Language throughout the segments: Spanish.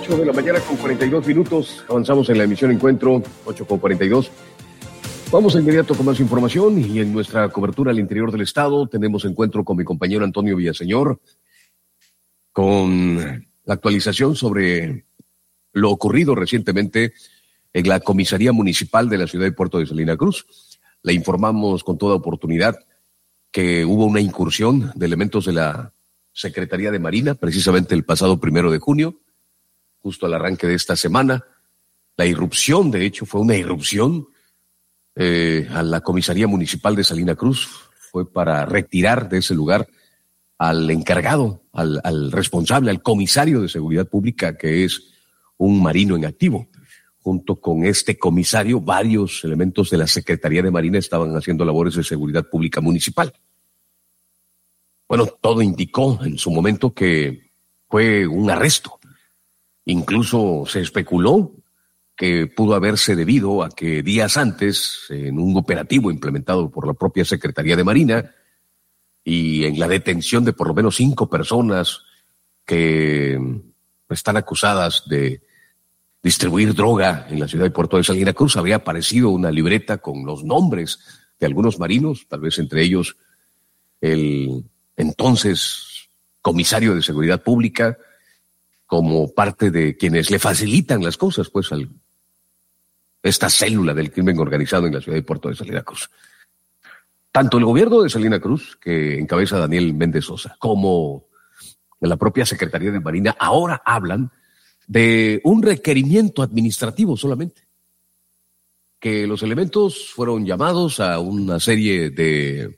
8 de la mañana con 42 minutos. Avanzamos en la emisión Encuentro, 8 con 42. Vamos de inmediato con más información y en nuestra cobertura al interior del estado tenemos encuentro con mi compañero Antonio Villaseñor con la actualización sobre lo ocurrido recientemente en la comisaría municipal de la ciudad de Puerto de Salina Cruz. Le informamos con toda oportunidad que hubo una incursión de elementos de la Secretaría de Marina, precisamente el pasado 1 de junio, justo al arranque de esta semana. La irrupción, de hecho, fue una irrupción a la comisaría municipal de Salina Cruz. Fue para retirar de ese lugar al encargado, al responsable, al comisario de seguridad pública, que es un marino en activo. Junto con este comisario, varios elementos de la Secretaría de Marina estaban haciendo labores de seguridad pública municipal. Bueno, todo indicó en su momento que fue un arresto. Incluso se especuló que pudo haberse debido a que días antes, en un operativo implementado por la propia Secretaría de Marina y en la detención de por lo menos 5 personas que están acusadas de distribuir droga en la ciudad de Puerto de Salina Cruz, había aparecido una libreta con los nombres de algunos marinos, tal vez entre ellos el entonces comisario de seguridad pública, como parte de quienes le facilitan las cosas, pues, a esta célula del crimen organizado en la ciudad de Puerto de Salina Cruz. Tanto el gobierno de Salina Cruz, que encabeza Daniel Méndez Sosa, como la propia Secretaría de Marina, ahora hablan de un requerimiento administrativo solamente, que los elementos fueron llamados a una serie de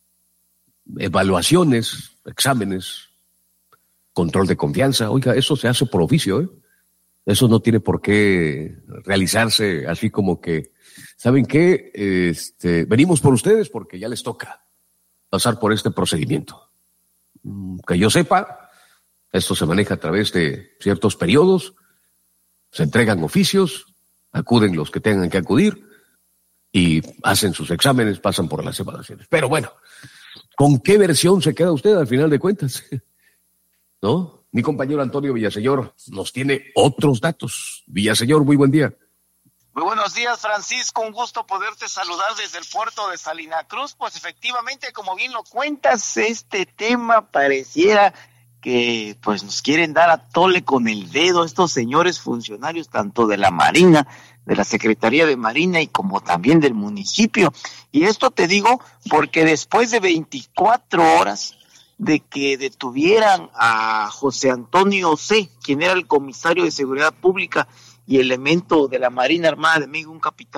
evaluaciones, exámenes, control de confianza. Oiga, eso se hace por oficio, ¿eh? Eso no tiene por qué realizarse así como que, ¿saben qué? Venimos por ustedes porque ya les toca pasar por este procedimiento. Que yo sepa, esto se maneja a través de ciertos periodos, se entregan oficios, acuden los que tengan que acudir y hacen sus exámenes, pasan por las evaluaciones. Pero bueno, ¿con qué versión se queda usted al final de cuentas? ¿No? Mi compañero Antonio Villaseñor nos tiene otros datos. Villaseñor, muy buen día. Muy buenos días, Francisco, un gusto poderte saludar desde el puerto de Salina Cruz. Pues efectivamente, como bien lo cuentas, este tema pareciera que pues nos quieren dar a tole con el dedo estos señores funcionarios, tanto de la Marina, de la Secretaría de Marina y como también del municipio. Y esto te digo porque después de 24 horas de que detuvieran a José Antonio C., quien era el comisario de seguridad pública y elemento de la Marina Armada de México,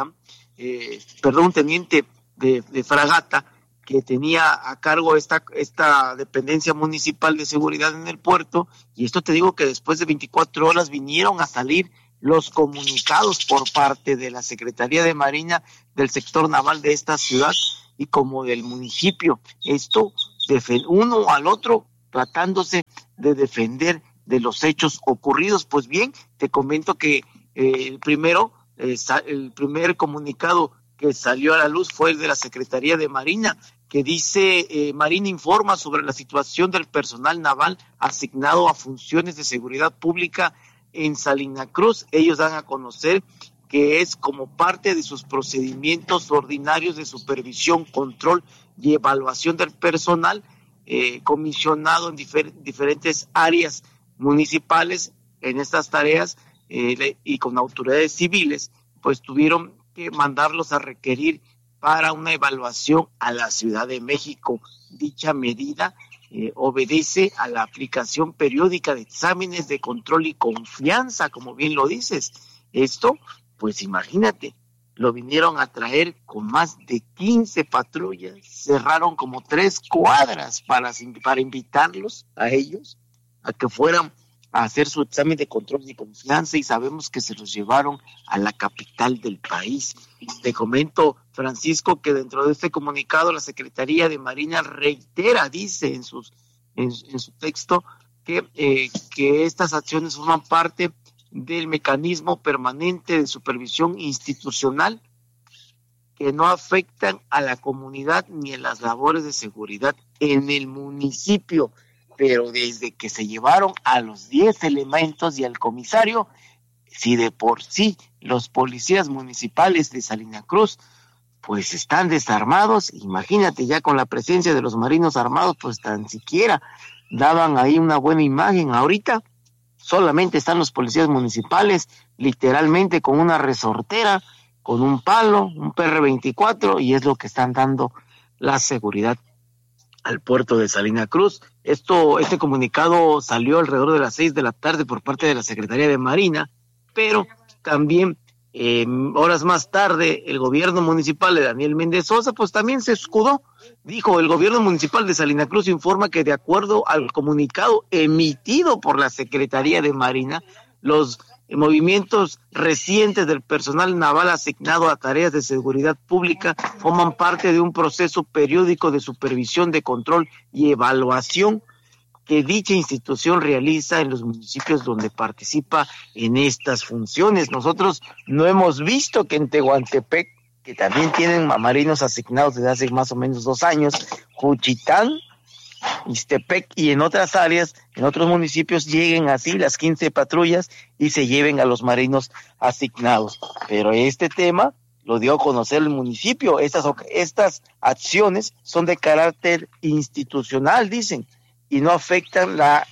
un teniente de fragata, que tenía a cargo esta dependencia municipal de seguridad en el puerto. Y esto te digo que después de 24 horas vinieron a salir los comunicados por parte de la Secretaría de Marina, del sector naval de esta ciudad y como del municipio. Esto, uno al otro, tratándose de defender de los hechos ocurridos. Pues bien, te comento que el primer comunicado que salió a la luz fue el de la Secretaría de Marina, que dice: Marina informa sobre la situación del personal naval asignado a funciones de seguridad pública en Salina Cruz. Ellos dan a conocer que es como parte de sus procedimientos ordinarios de supervisión, control y evaluación del personal comisionado en diferentes áreas municipales. En estas tareas y con autoridades civiles, pues tuvieron que mandarlos a requerir para una evaluación a la Ciudad de México. Dicha medida obedece a la aplicación periódica de exámenes de control y confianza, como bien lo dices. Esto, pues imagínate, lo vinieron a traer con más de 15 patrullas, cerraron como 3 cuadras para invitarlos a ellos a que fueran a hacer su examen de control de confianza, y sabemos que se los llevaron a la capital del país. Te comento, Francisco, que dentro de este comunicado la Secretaría de Marina reitera, dice en su texto, que estas acciones forman parte del mecanismo permanente de supervisión institucional que no afectan a la comunidad ni en las labores de seguridad en el municipio. pero desde que se llevaron a los 10 elementos y al comisario, si de por sí los policías municipales de Salina Cruz pues están desarmados, imagínate ya con la presencia de los marinos armados, pues tan siquiera daban ahí una buena imagen. Ahorita solamente están los policías municipales, literalmente con una resortera, con un palo, un PR-24, y es lo que están dando la seguridad al puerto de Salina Cruz. Este comunicado salió alrededor de las 6 de la tarde por parte de la Secretaría de Marina, pero también horas más tarde el gobierno municipal de Daniel Méndez Sosa pues también se escudó. Dijo: el gobierno municipal de Salina Cruz informa que de acuerdo al comunicado emitido por la Secretaría de Marina, los movimientos recientes del personal naval asignado a tareas de seguridad pública forman parte de un proceso periódico de supervisión, de control y evaluación que dicha institución realiza en los municipios donde participa en estas funciones. Nosotros no hemos visto que en Tehuantepec, que también tienen marinos asignados desde hace más o menos 2 años, Juchitán, Ixtepec y en otras áreas, en otros municipios, lleguen así las 15 patrullas y se lleven a los marinos asignados. Pero este tema lo dio a conocer el municipio. Estas acciones son de carácter institucional, dicen, y no afectan la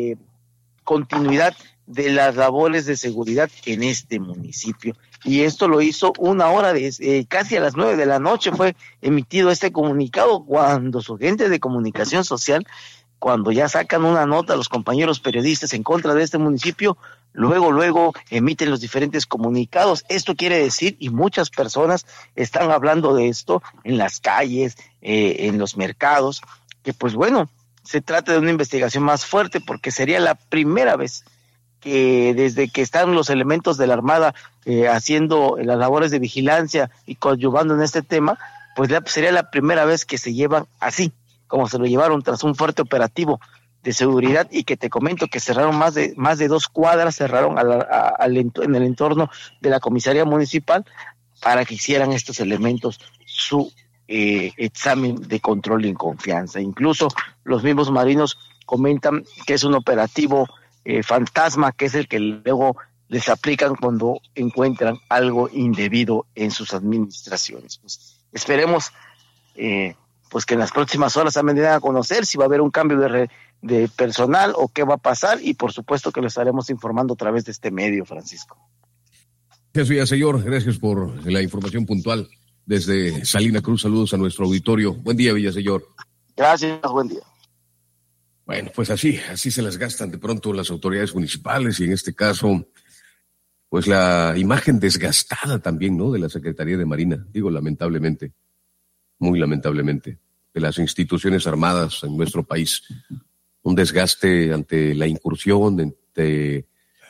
continuidad de las labores de seguridad en este municipio. Y esto lo hizo casi a las 9 de la noche fue emitido este comunicado, cuando su gente de comunicación social, cuando ya sacan una nota los compañeros periodistas en contra de este municipio, luego emiten los diferentes comunicados. Esto quiere decir, y muchas personas están hablando de esto en las calles, en los mercados, que pues bueno, se trata de una investigación más fuerte, porque sería la primera vez que desde que están los elementos de la Armada haciendo las labores de vigilancia y coadyuvando en este tema, pues sería la primera vez que se llevan así, como se lo llevaron tras un fuerte operativo de seguridad, y que te comento que cerraron más de 2 cuadras, cerraron en el entorno de la comisaría municipal para que hicieran estos elementos su examen de control en confianza. Incluso los mismos marinos comentan que es un operativo fantasma, que es el que luego les aplican cuando encuentran algo indebido en sus administraciones. Pues esperemos pues que en las próximas horas también den a conocer si va a haber un cambio de personal o qué va a pasar, y por supuesto que lo estaremos informando a través de este medio, Francisco. Gracias, señor. Gracias por la información puntual desde Salina Cruz. Saludos a nuestro auditorio. Buen día, Villaseñor. Gracias, buen día. Bueno, pues así se las gastan de pronto las autoridades municipales, y en este caso, pues la imagen desgastada también, ¿no?, de la Secretaría de Marina. Digo, lamentablemente, muy lamentablemente, de las instituciones armadas en nuestro país. Un desgaste ante la incursión, ante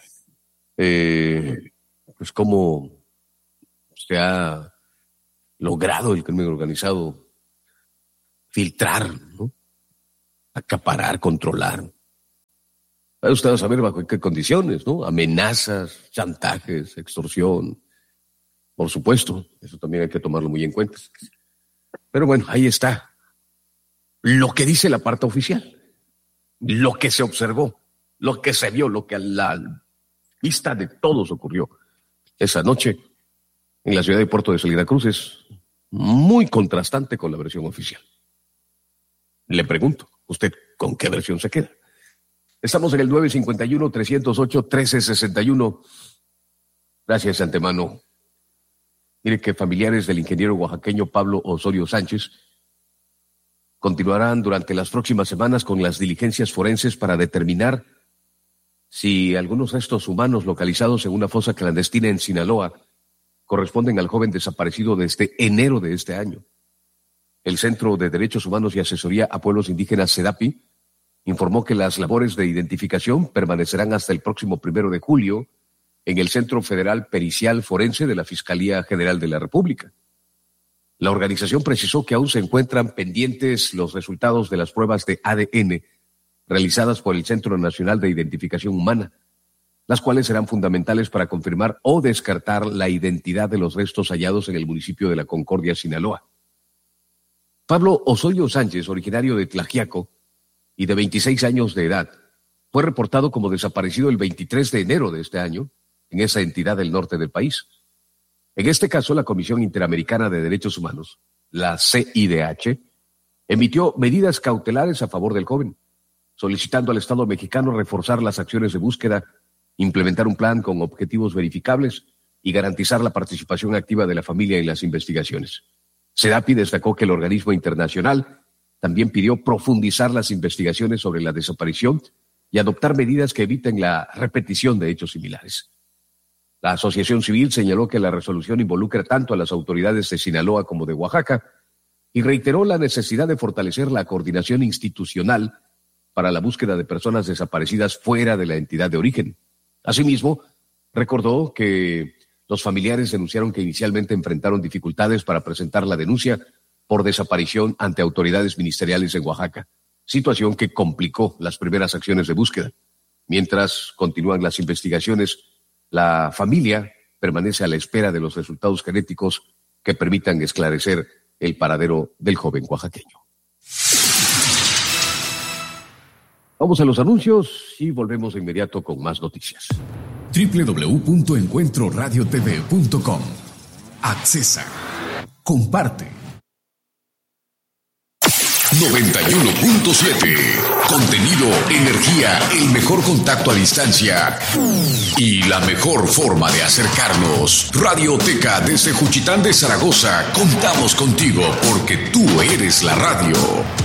pues cómo se ha logrado el crimen organizado filtrar, ¿no?, acaparar, controlar. Va usted a saber bajo qué condiciones, ¿no? Amenazas, chantajes, extorsión. Por supuesto, eso también hay que tomarlo muy en cuenta. Pero bueno, ahí está lo que dice la parte oficial, lo que se observó, lo que se vio, lo que a la vista de todos ocurrió esa noche en la ciudad de Puerto de Salina Cruz es muy contrastante con la versión oficial. Le pregunto, ¿usted con qué versión se queda? Estamos en el 951-308-1361. Gracias de antemano. Mire que familiares del ingeniero oaxaqueño Pablo Osorio Sánchez continuarán durante las próximas semanas con las diligencias forenses para determinar si algunos restos humanos localizados en una fosa clandestina en Sinaloa corresponden al joven desaparecido desde enero de este año. El Centro de Derechos Humanos y Asesoría a Pueblos Indígenas, CEDAPI, informó que las labores de identificación permanecerán hasta el próximo 1 de julio en el Centro Federal Pericial Forense de la Fiscalía General de la República. La organización precisó que aún se encuentran pendientes los resultados de las pruebas de ADN realizadas por el Centro Nacional de Identificación Humana, las cuales serán fundamentales para confirmar o descartar la identidad de los restos hallados en el municipio de La Concordia, Sinaloa. Pablo Osorio Sánchez, originario de Tlaxiaco, y de 26 años de edad, fue reportado como desaparecido el 23 de enero de este año en esa entidad del norte del país. En este caso, la Comisión Interamericana de Derechos Humanos, la CIDH, emitió medidas cautelares a favor del joven, solicitando al Estado mexicano reforzar las acciones de búsqueda, implementar un plan con objetivos verificables y garantizar la participación activa de la familia en las investigaciones. CEDAPI destacó que el organismo internacional también pidió profundizar las investigaciones sobre la desaparición y adoptar medidas que eviten la repetición de hechos similares. La asociación civil señaló que la resolución involucra tanto a las autoridades de Sinaloa como de Oaxaca y reiteró la necesidad de fortalecer la coordinación institucional para la búsqueda de personas desaparecidas fuera de la entidad de origen. Asimismo, recordó que los familiares denunciaron que inicialmente enfrentaron dificultades para presentar la denuncia por desaparición ante autoridades ministeriales en Oaxaca, situación que complicó las primeras acciones de búsqueda. Mientras continúan las investigaciones, la familia permanece a la espera de los resultados genéticos que permitan esclarecer el paradero del joven oaxaqueño. Vamos a los anuncios y volvemos de inmediato con más noticias. www.encuentroradiotv.com. Accesa. Comparte. 91.7. Contenido, energía, el mejor contacto a distancia y la mejor forma de acercarnos. Radioteca desde Juchitán de Zaragoza. Contamos contigo porque tú eres la radio.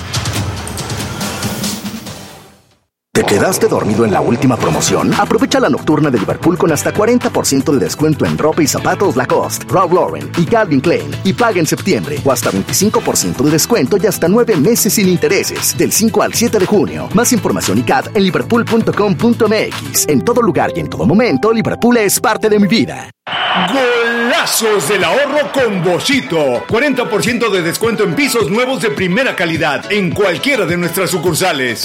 ¿Te quedaste dormido en la última promoción? Aprovecha la nocturna de Liverpool con hasta 40% de descuento en ropa y zapatos Lacoste, Ralph Lauren y Calvin Klein. Y paga en septiembre o hasta 25% de descuento y hasta 9 meses sin intereses. Del 5 al 7 de junio. Más información y CAT en liverpool.com.mx. En todo lugar y en todo momento, Liverpool es parte de mi vida. ¡Golazos del ahorro con Boschito! 40% de descuento en pisos nuevos de primera calidad en cualquiera de nuestras sucursales.